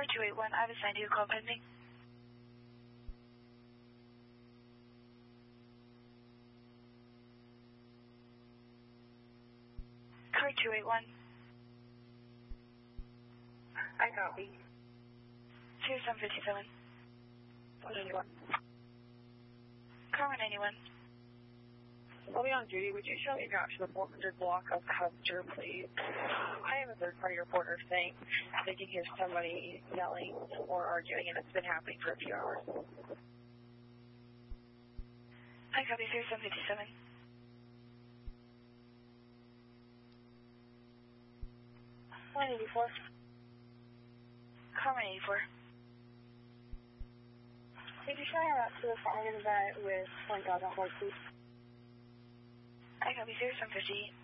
Car 281, I've assigned you a call pending. Car 281. I copy. 0757. 191. Car 191. I'll be on duty. Would you show me your option the 400 block of Custer, please? I have a third-party reporter saying they can hear somebody yelling or arguing, and it's been happening for a few hours. I copy 0757. 184. Car 184. Could you show me out to the front of the vet with 20,000 please? I copy 0758.